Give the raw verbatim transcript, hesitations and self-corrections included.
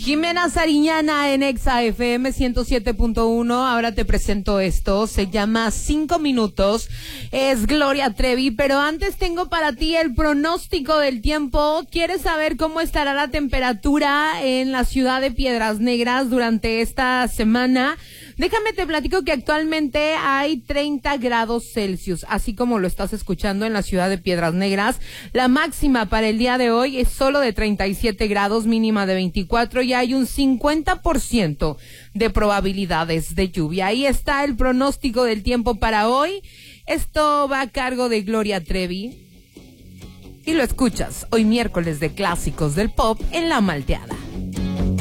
Jimena Sariñana en Exa F M ciento siete punto uno. Ahora te presento esto. Se llama Cinco Minutos. Es Gloria Trevi. Pero antes tengo para ti el pronóstico del tiempo. ¿Quieres saber cómo estará la temperatura en la ciudad de Piedras Negras durante esta semana? Déjame te platico que actualmente hay treinta grados Celsius, así como lo estás escuchando en la ciudad de Piedras Negras. La máxima para el día de hoy es solo de treinta y siete grados, mínima de veinticuatro, y hay un cincuenta por ciento de probabilidades de lluvia. Ahí está el pronóstico del tiempo para hoy. Esto va a cargo de Gloria Trevi y lo escuchas hoy miércoles de Clásicos del Pop en La Malteada.